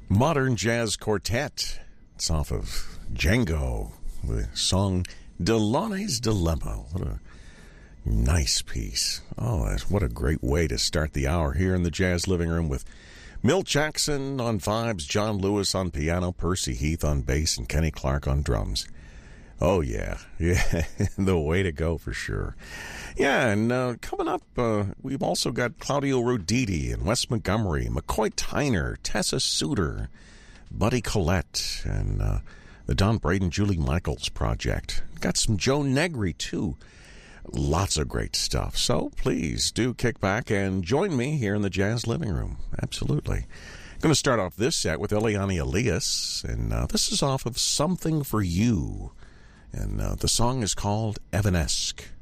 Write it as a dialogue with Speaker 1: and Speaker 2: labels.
Speaker 1: Modern Jazz Quartet. It's off of Django, the song Delaunay's Dilemma. What a nice piece. Oh, what a great way to start the hour here in the Jazz Living Room with Milt Jackson on vibes, John Lewis on piano, Percy Heath on bass, and Kenny Clark on drums. Oh, yeah, the way to go for sure. Yeah, and coming up, we've also got Claudio Roditi and Wes Montgomery, McCoy Tyner, Tessa Suter, Buddy Collette, and the Don Braden, Julie Michaels project. Got some Joe Negri, too. Lots of great stuff. So please do kick back and join me here in the Jazz Living Room. Absolutely. Going to start off this set with Eliane Elias, and this is off of Something for You. And the song is called Evanesque.